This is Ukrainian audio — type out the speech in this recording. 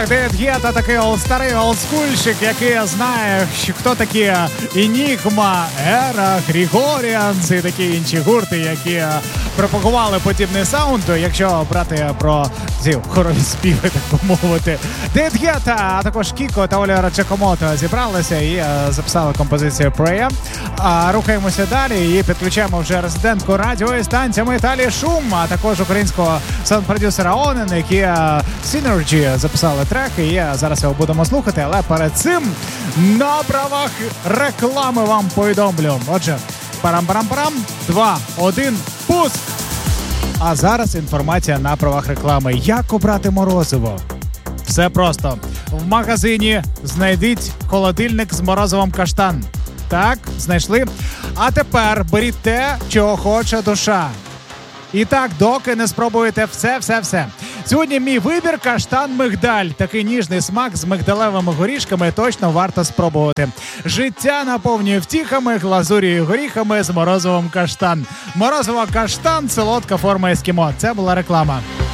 Так, Девід Гетта, такий старий олдскульщик, який знає, хто такі Енігма, Ера, Грігоріанс і такі інші гурти, які пропагували подібний саунд, якщо брати про ці хорові співи, так би мовити. Девід Гетта, а також Кіко та Оля Джакомото зібралися і записали композицію Prayer. Рухаємося далі і підключаємо вже резидентку радіостанції Італії Шум, а також українського саунд-продюсера Онен, які Synergy записали трек, і зараз його будемо слухати, але перед цим на правах реклами вам повідомлю. Отже, парам-парам-парам, 2, 1, пуск! А зараз інформація на правах реклами. Як обрати морозиво? Все просто. В магазині знайдіть холодильник з морозивом каштан. Так, знайшли? А тепер беріть те, чого хоче душа. І так, доки не спробуєте все. Сьогодні мій вибір – каштан-мигдаль. Такий ніжний смак з мигдалевими горішками точно варто спробувати. Життя наповнює втіхами, глазур'ю і горіхами з морозивом каштан. Морозиво каштан – солодка форма ескімо. Це була реклама.